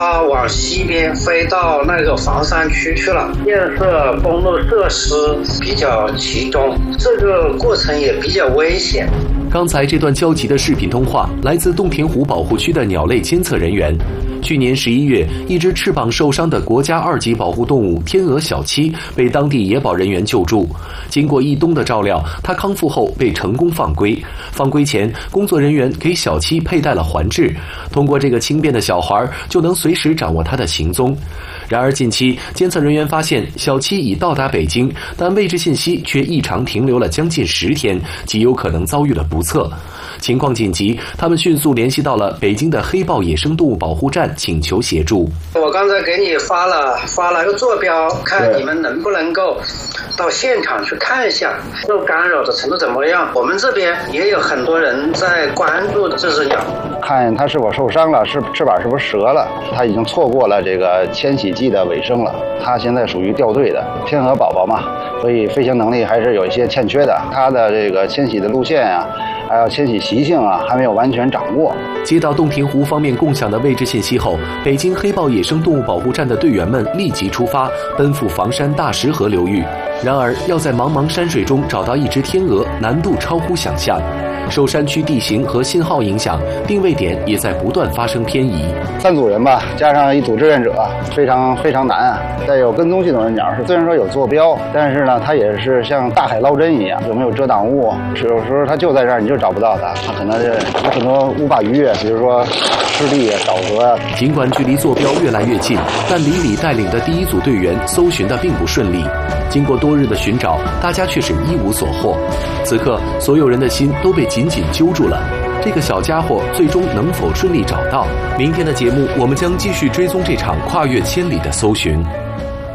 往西边飞到那个房山区去了，建设公路设施比较集中，这个过程也比较危险。 刚才这段焦急的视频通话来自洞庭湖保护区的鸟类监测人员。去年11月，一只翅膀受伤的国家2级保护动物天鹅小七被当地野保人员救助。经过一冬的照料，它康复后被成功放归。放归前，工作人员给小七佩戴了环质，通过这个轻便的小环就能随时掌握它的行踪。然而近期，监测人员发现小七已到达北京，但位置信息却异常停留了将近10天，极有可能遭遇了不测。情况紧急，他们迅速联系到了北京的黑豹野生动物保护站，请求协助。 我刚才给你发了个坐标，看你们能不能够到现场去看一下受干扰的程度怎么样。我们这边也有很多人在关注这只鸟， 看它是否受伤了，翅膀是不是折了。它已经错过了这个迁徙季的尾声了，它现在属于掉队的天鹅宝宝嘛，所以飞行能力还是有一些欠缺的。它的这个迁徙的路线啊，还有迁徙习性啊，还没有完全掌握。 接到洞庭湖方面共享的位置信息后，北京黑豹野生动物保护站的队员们立即出发，奔赴房山大石河流域。然而，要在茫茫山水中找到一只天鹅，难度超乎想象。受山区地形和信号影响，定位点也在不断发生偏移。 3组人吧，加上1组志愿者，非常难啊。再有跟踪系统的鸟，虽然说有坐标，但是呢，它也是像大海捞针一样，有没有遮挡物？有时候它就在这儿，你就找不到它。它可能是有很多无法逾越，比如说湿地啊、沼泽啊。 尽管距离坐标越来越近，但李带领的第1组队员搜寻的并不顺利。经过多日的寻找，大家却是一无所获。此刻，所有人的心都被紧紧揪住了。这个小家伙最终能否顺利找到？明天的节目，我们将继续追踪这场跨越千里的搜寻。